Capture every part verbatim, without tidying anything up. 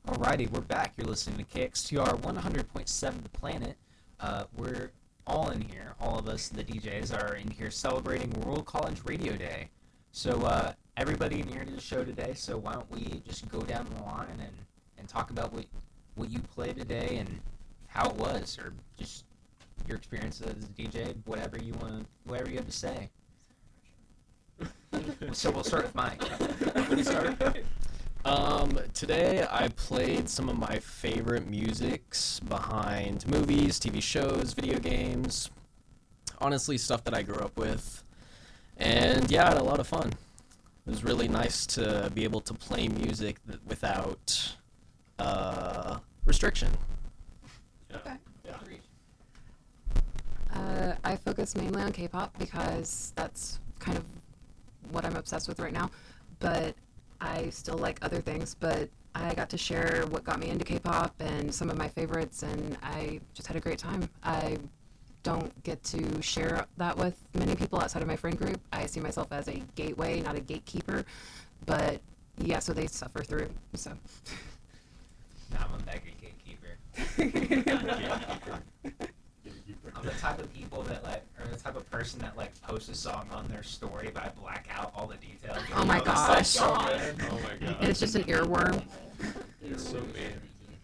Alrighty, we're back. You're listening to K X T R one hundred point seven The Planet. Uh, we're all in here. All of us, the D Js, are in here celebrating World College Radio Day. So uh, everybody in here to the show today. So why don't we just go down the line and, and talk about what what you played today and how it was, or just your experience as a D J, whatever you want, whatever you have to say. So we'll start with Mike. When you start. Um, today I played some of my favorite musics behind movies, T V shows, video games, honestly stuff that I grew up with, and yeah, I had a lot of fun. It was really nice to be able to play music th- without uh, restriction. Yeah. Okay. Yeah. Uh, I focus mainly on K-pop because that's kind of what I'm obsessed with right now, but I still like other things, but I got to share what got me into K-pop and some of my favorites, and I just had a great time. I don't get to share that with many people outside of my friend group. I see myself as a gateway, not a gatekeeper, but yeah, so they suffer through, so. No, I'm a mega gatekeeper. I'm the type of people that like, or the type of person that like posts a song on their story, but I black out all the details. Oh my You know, gosh. it's so good. Oh my god. And it's just an earworm. It's so mean.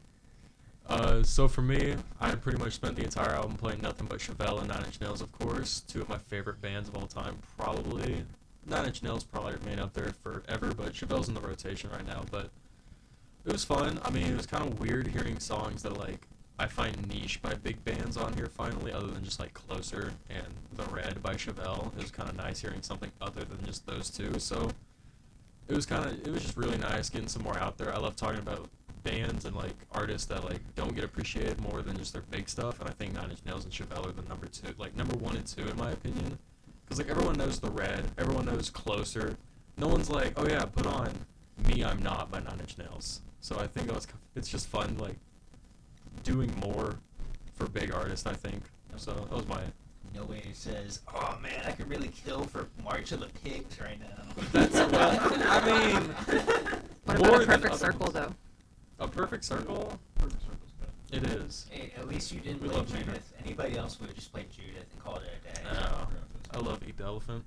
Uh, so for me, I pretty much spent the entire album playing nothing but Chevelle and Nine Inch Nails, of course, two of my favorite bands of all time, probably. Nine Inch Nails probably remain up there forever, but Chevelle's in the rotation right now. But it was fun. I mean, it was kind of weird hearing songs that like I find niche by big bands on here finally, other than just like Closer and The Red by Chevelle. It was kind of nice hearing something other than just those two. So it was kind of, it was just really nice getting some more out there. I love talking about bands and like artists that like don't get appreciated more than just their big stuff. And I think Nine Inch Nails and Chevelle are the number two, like number one and two in my opinion. Because like everyone knows The Red, everyone knows Closer. No one's like, oh yeah, put on Me I'm Not by Nine Inch Nails. So I think it was, it's just fun like doing more for big artists, I think. So that was my. Nobody says, "Oh man, I could really kill for March of the Pigs right now." That's well, I mean, What more about a than perfect other circle, ones. though? A perfect circle. Perfect Circle's good. It is. Hey, at least you didn't We play love Judith. Judith. Anybody else would have just played Judith and called it a day. No. I love Eat the Elephant.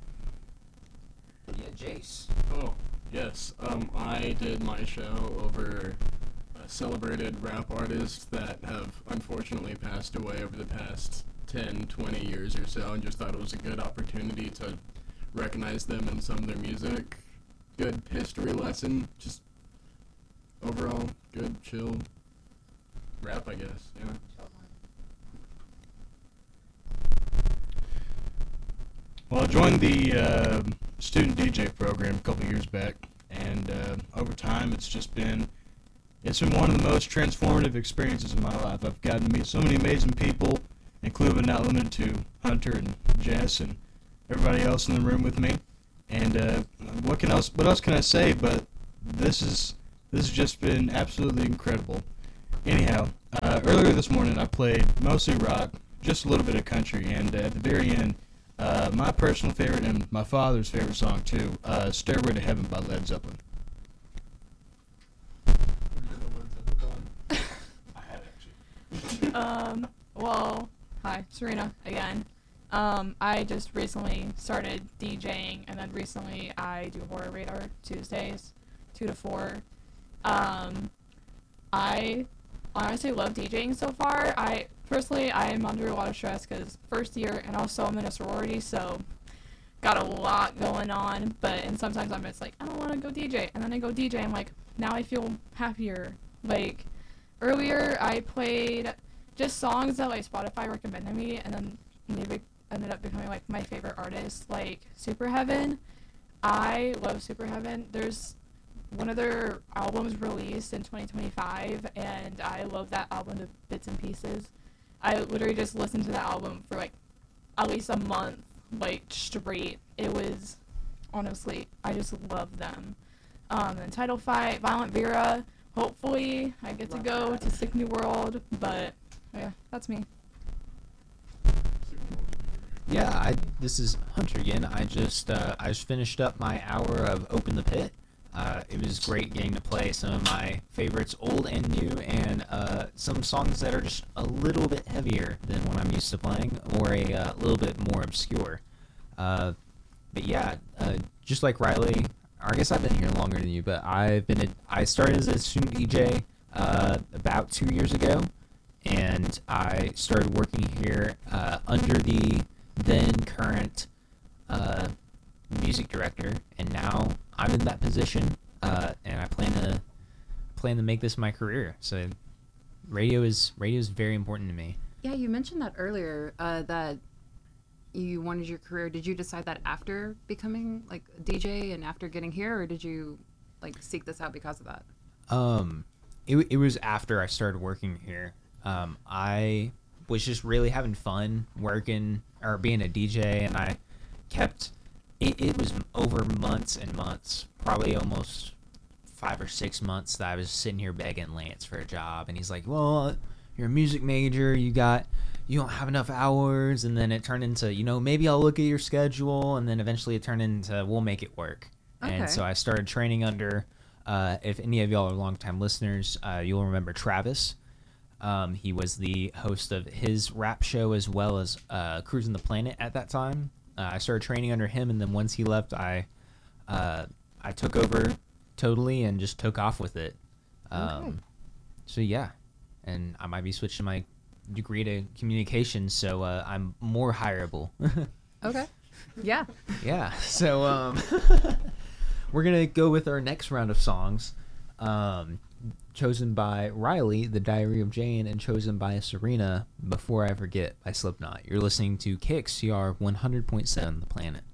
Yeah, Jace. Oh, yes. Um, I did my show over a celebrated rap artist that have unfortunately passed away over the past ten, twenty years or so, and just thought it was a good opportunity to recognize them in some of their music. Good history lesson. Just overall good, chill rap, I guess. Yeah. Well, I joined the uh, student D J program a couple years back, and uh, over time, it's just been it's been one of the most transformative experiences of my life. I've gotten to meet so many amazing people, including but not limited to Hunter and Jess and everybody else in the room with me. And uh, what can else? What else can I say? But this is this has just been absolutely incredible. Anyhow, uh, earlier this morning, I played mostly rock, just a little bit of country, and uh, at the very end. Uh, my personal favorite and my father's favorite song too, uh, "Stairway to Heaven" by Led Zeppelin. I had actually. Um, well, hi, Serena again. Um, I just recently started DJing, and then recently I do Horror Radar Tuesdays, two to four. Um, I honestly love DJing so far. I personally I am under a lot of stress because first year, and also I'm in a sorority, so got a lot going on. But and sometimes I'm just like, I don't want to go D J, and then I go D J. I'm like, now I feel happier. Like earlier, I played just songs that like Spotify recommended me, and then maybe ended up becoming like my favorite artist, like Super Heaven. I love Super Heaven. There's one of their albums released in twenty twenty-five, and I love that album to bits and pieces. I literally just listened to that album for like at least a month, like straight. It was honestly, I just love them. Um, and Title Fight, Violent Vera. Hopefully, I get to go to Sick New World, but yeah, that's me. Yeah, I this is Hunter again. I just uh, I just finished up my hour of Open the Pit. Uh, it was great getting to play some of my favorites, old and new, and uh, some songs that are just a little bit heavier than what I'm used to playing, or a uh, little bit more obscure. Uh, but yeah, uh, just like Riley, I guess I've been here longer than you, but I've been a, I started as a student D J uh, about two years ago, and I started working here uh, under the then current uh, music director, and now I'm in that position, uh, and I plan to plan to make this my career. So radio is radio is very important to me. Yeah, you mentioned that earlier, uh, that you wanted your career. Did you decide that after becoming like a D J and after getting here, or did you like seek this out because of that? Um, it, it was after I started working here. Um, I was just really having fun working or being a D J, and I kept it, it was over months and months, probably almost five or six months that I was sitting here begging Lance for a job, and he's like, well, you're a music major, you got you don't have enough hours. And then it turned into, you know, maybe I'll look at your schedule, and then eventually it turned into we'll make it work. Okay. And so I started training under uh, if any of y'all are longtime listeners, uh, you'll remember Travis. Um, he was the host of his rap show as well as uh, Cruising the Planet at that time. Uh, I started training under him, and then once he left, I uh, I took over totally and just took off with it. Um, Okay. So yeah, and I might be switching my degree to communications, so uh, I'm more hireable. Okay. Yeah. Yeah. So um, we're gonna go with our next round of songs. Um, chosen by Riley, The Diary of Jane, and chosen by Serena, Before I Forget by Slipknot. You're listening to K X C R one hundred point seven The Planet.